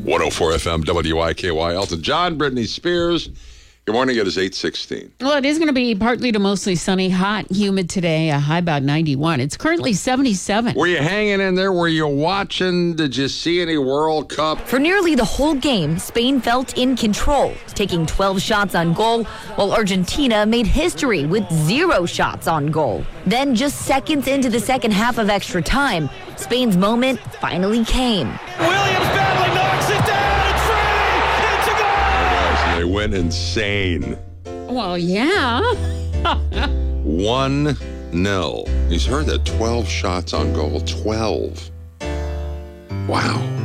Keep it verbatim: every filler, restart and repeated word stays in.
one oh four F M, W I K Y. Elton John, Britney Spears. Good morning. It is eight sixteen. Well, it is going to be partly to mostly sunny, hot, humid today, a high about ninety-one. It's currently seventy-seven. Were you hanging in there? Were you watching? Did you see any World Cup? For nearly the whole game, Spain felt in control, taking twelve shots on goal, while Argentina made history with zero shots on goal. Then, just seconds into the second half of extra time, Spain's moment finally came. Williams badly knocks it down. It's free. It's a goal. They went insane. Well, yeah. one nil. He's heard that twelve shots on goal. twelve. Wow.